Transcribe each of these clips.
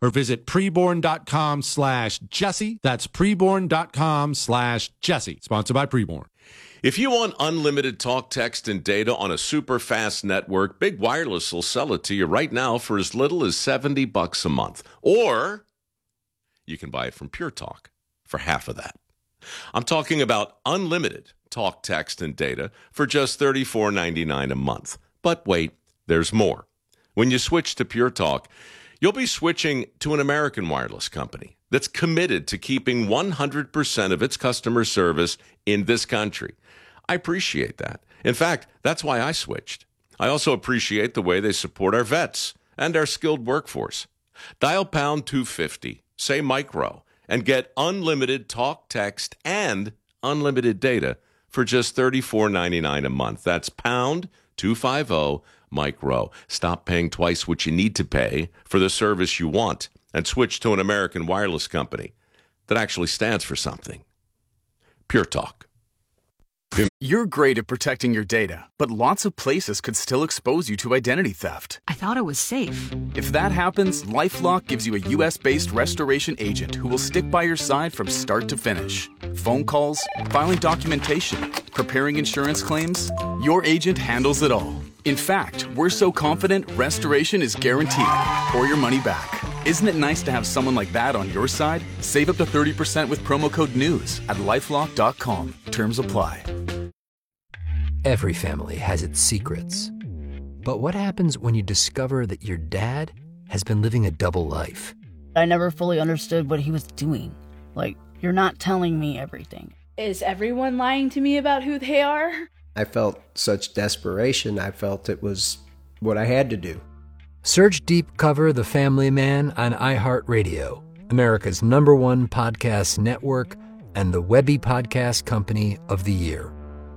or visit preborn.com/Jesse. That's preborn.com/Jesse. Sponsored by Preborn. If you want unlimited talk, text, and data on a super fast network, Big Wireless will sell it to you right now for as little as $70 a month. Or you can buy it from Pure Talk for half of that. I'm talking about unlimited talk, text, and data for just $34.99 a month. But wait, there's more. When you switch to Pure Talk, you'll be switching to an American wireless company that's committed to keeping 100% of its customer service in this country. I appreciate that. In fact, that's why I switched. I also appreciate the way they support our vets and our skilled workforce. Dial pound 250, say micro, and get unlimited talk, text, and unlimited data for just $34.99 a month. That's pound 250 micro. Stop paying twice what you need to pay for the service you want and switch to an American wireless company that actually stands for something. Pure Talk. You're great at protecting your data, but lots of places could still expose you to identity theft. I thought it was safe. If that happens, LifeLock gives you a U.S.-based restoration agent who will stick by your side from start to finish. Phone calls, filing documentation, preparing insurance claims, your agent handles it all. In fact, we're so confident restoration is guaranteed or your money back. Isn't it nice to have someone like that on your side? Save up to 30% with promo code NEWS at LifeLock.com. Terms apply. Every family has its secrets. But what happens when you discover that your dad has been living a double life? I never fully understood what he was doing. Like, you're not telling me everything. Is everyone lying to me about who they are? I felt such desperation. I felt it was what I had to do. Search Deep Cover The Family Man on iHeartRadio, America's #1 podcast network and the Webby Podcast Company of the Year.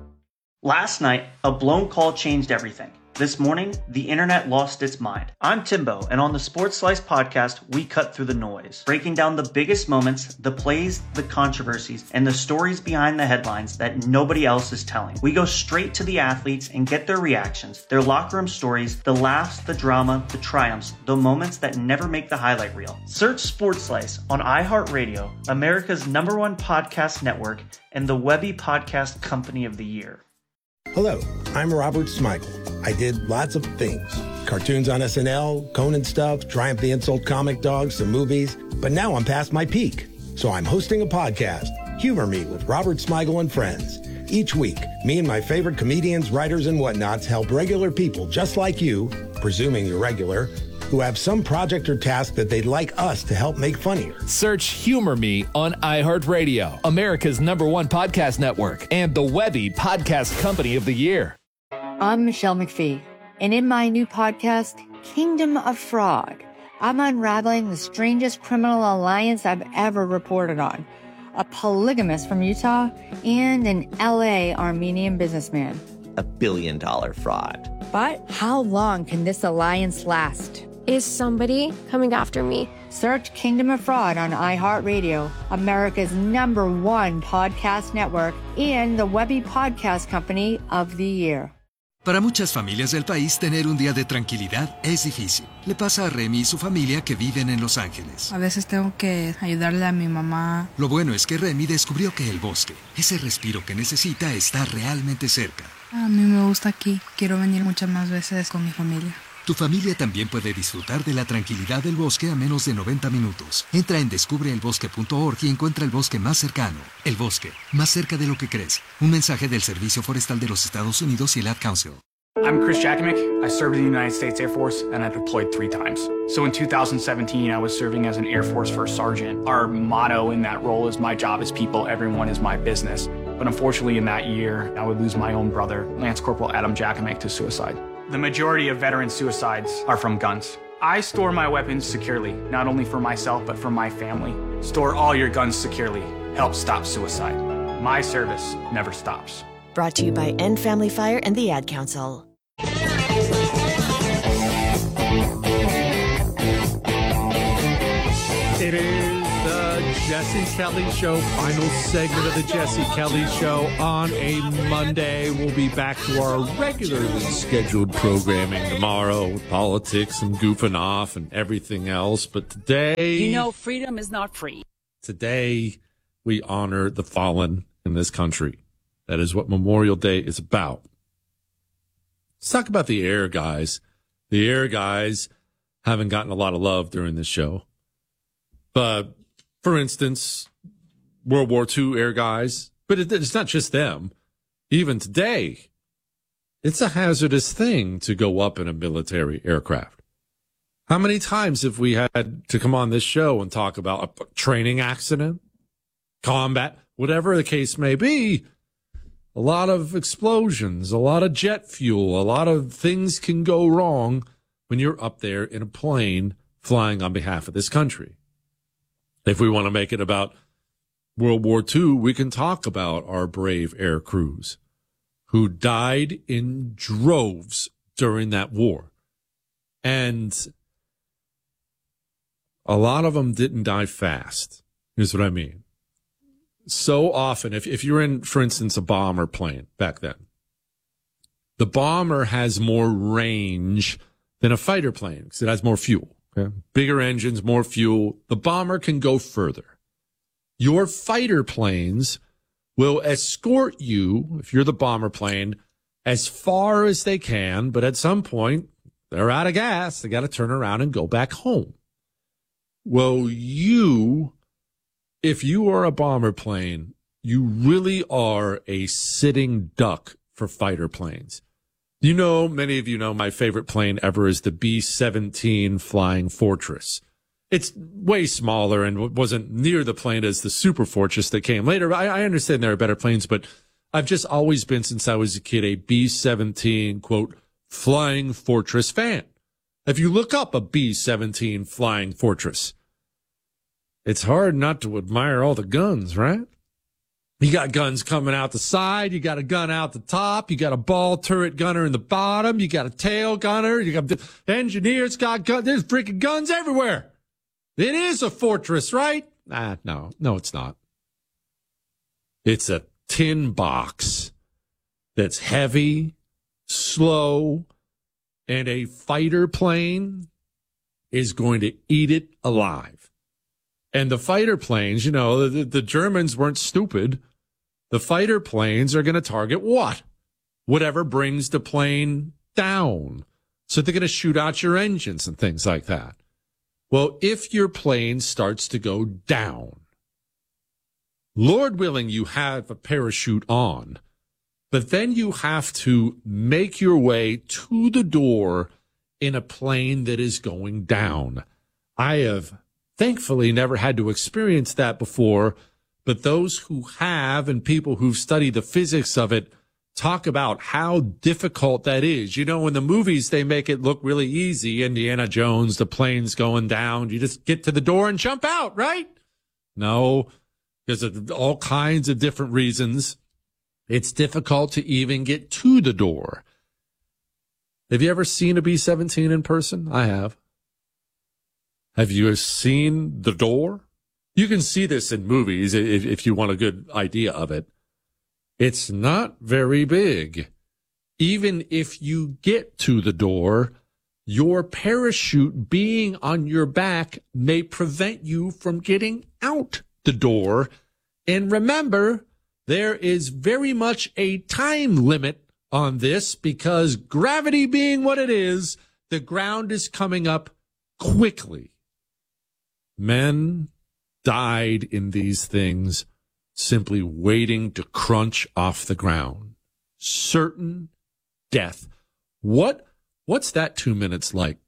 Last night, a blown call changed everything. This morning, the internet lost its mind. I'm Timbo, and on the Sports Slice podcast, we cut through the noise, breaking down the biggest moments, the plays, the controversies, and the stories behind the headlines that nobody else is telling. We go straight to the athletes and get their reactions, their locker room stories, the laughs, the drama, the triumphs, the moments that never make the highlight reel. Search Sports Slice on iHeartRadio, America's #1 podcast network, and the Webby Podcast Company of the Year. Hello, I'm Robert Smigel. I did lots of things. Cartoons on SNL, Conan stuff, Triumph the Insult Comic Dog, some movies. But now I'm past my peak. So I'm hosting a podcast, Humor Me with Robert Smigel and Friends. Each week, me and my favorite comedians, writers, and whatnots help regular people just like you, presuming you're regular, who have some project or task that they'd like us to help make funnier. Search Humor Me on iHeartRadio, America's #1 podcast network, and the Webby Podcast Company of the Year. I'm Michelle McPhee, and in my new podcast, Kingdom of Fraud, I'm unraveling the strangest criminal alliance I've ever reported on. A polygamist from Utah and an LA Armenian businessman. $1 billion fraud. But how long can this alliance last? Is somebody coming after me? Search Kingdom of Fraud on iHeartRadio, America's #1 podcast network, and the Webby Podcast Company of the Year. Para muchas familias del país, tener un día de tranquilidad es difícil. Le pasa a Remy y su familia que viven en Los Ángeles. A veces tengo que ayudarle a mi mamá. Lo bueno es que Remy descubrió que el bosque, ese respiro que necesita, está realmente cerca. A mí me gusta aquí. Quiero venir muchas más veces con mi familia. Tu familia también puede disfrutar de la tranquilidad del bosque a menos de 90 minutos. Entra en descubreelbosque.org y encuentra el bosque más cercano. El bosque, más cerca de lo que crees. Un mensaje del Servicio Forestal de los Estados Unidos y el Ad Council. I'm Chris Jakimick. I served in the United States Air Force and I deployed 3 times. So in 2017, I was serving as an Air Force First Sergeant. Our motto in that role is "My job is people, everyone is my business." But unfortunately in that year, I would lose my own brother, Lance Corporal Adam Jakimick, to suicide. The majority of veteran suicides are from guns. I store my weapons securely, not only for myself, but for my family. Store all your guns securely. Help stop suicide. My service never stops. Brought to you by End Family Fire and the Ad Council. It is the Jesse Kelly Show, final segment of the Jesse Kelly Show on a Monday. We'll be back to our regularly scheduled programming tomorrow with politics and goofing off and everything else. But today... You know, freedom is not free. Today, we honor the fallen in this country. That is what Memorial Day is about. Let's talk about the air guys. The air guys haven't gotten a lot of love during this show. But, for instance, World War II air guys, but it's not just them. Even today, it's a hazardous thing to go up in a military aircraft. How many times have we had to come on this show and talk about a training accident, combat, whatever the case may be? A lot of explosions, a lot of jet fuel, a lot of things can go wrong when you're up there in a plane flying on behalf of this country. If we want to make it about World War II, we can talk about our brave air crews who died in droves during that war. And a lot of them didn't die fast. Here's what I mean. So often, if you're in, for instance, a bomber plane back then, the bomber has more range than a fighter plane because it has more fuel. Okay? Bigger engines, more fuel. The bomber can go further. Your fighter planes will escort you, if you're the bomber plane, as far as they can, but at some point, they're out of gas. They got to turn around and go back home. Well, if you are a bomber plane, you really are a sitting duck for fighter planes. You know, many of you know my favorite plane ever is the B-17 Flying Fortress. It's way smaller and wasn't near the plane as the Super Fortress that came later. I understand there are better planes, but I've just always been, since I was a kid, a B-17, quote, Flying Fortress fan. If you look up a B-17 Flying Fortress, it's hard not to admire all the guns, right? You got guns coming out the side. You got a gun out the top. You got a ball turret gunner in the bottom. You got a tail gunner. You got the engineers got guns. There's freaking guns everywhere. It is a fortress, right? No, it's not. It's a tin box that's heavy, slow, and a fighter plane is going to eat it alive. And the fighter planes, you know, the Germans weren't stupid. The fighter planes are going to target what? Whatever brings the plane down. So they're going to shoot out your engines and things like that. Well, if your plane starts to go down, Lord willing, you have a parachute on, but then you have to make your way to the door in a plane that is going down. I have thankfully never had to experience that before, but those who have and people who've studied the physics of it talk about how difficult that is. You know, in the movies, they make it look really easy. Indiana Jones, the plane's going down. You just get to the door and jump out, right? No, because of all kinds of different reasons. It's difficult to even get to the door. Have you ever seen a B-17 in person? I have. Have you seen the door? You can see this in movies if you want a good idea of it. It's not very big. Even if you get to the door, your parachute being on your back may prevent you from getting out the door. And remember, there is very much a time limit on this because gravity being what it is, the ground is coming up quickly. Men died in these things simply waiting to crunch off the ground. Certain death. What's that 2 minutes like?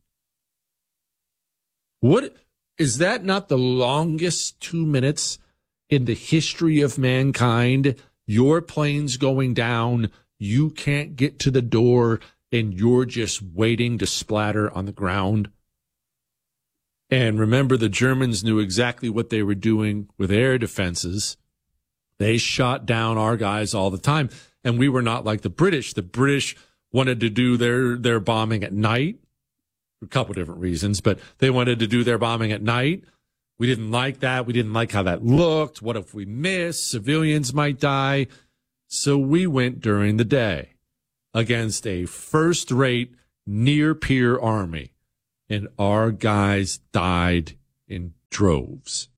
What is that not the longest 2 minutes in the history of mankind? Your plane's going down, you can't get to the door, and you're just waiting to splatter on the ground. And remember, the Germans knew exactly what they were doing with air defenses. They shot down our guys all the time. And we were not like the British. The British wanted to do their bombing at night for a couple different reasons, but they wanted to do their bombing at night We didn't like that. We didn't like how that looked. What if we missed? Civilians might die. So we went during the day against a first-rate, near-peer army, and our guys died in droves.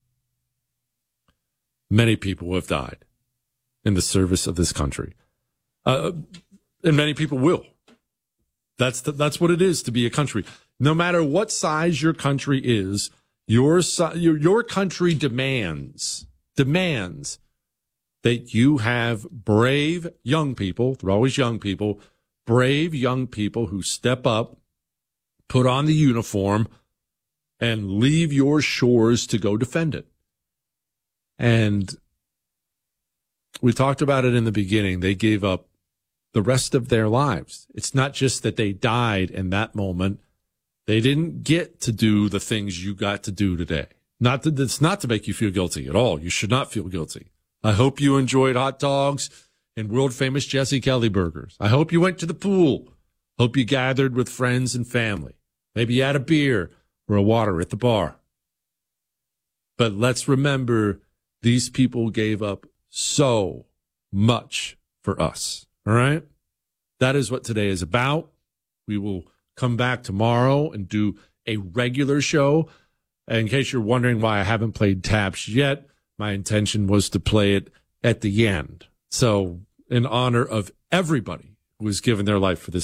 Many people have died in the service of this country, and many people will. That's what it is to be a country. No matter what size your country is, your country demands that you have brave young people. They're always young people, brave young people who step up, put on the uniform, and leave your shores to go defend it. And we talked about it in the beginning. They gave up the rest of their lives. It's not just that they died in that moment. They didn't get to do the things you got to do today. It's not to make you feel guilty at all. You should not feel guilty. I hope you enjoyed hot dogs and world-famous Jesse Kelly burgers. I hope you went to the pool. Hope you gathered with friends and family. Maybe you had a beer or a water at the bar. But let's remember, these people gave up so much for us. All right? That is what today is about. We will come back tomorrow and do a regular show. In case you're wondering why I haven't played Taps yet, my intention was to play it at the end. So in honor of everybody who has given their life for this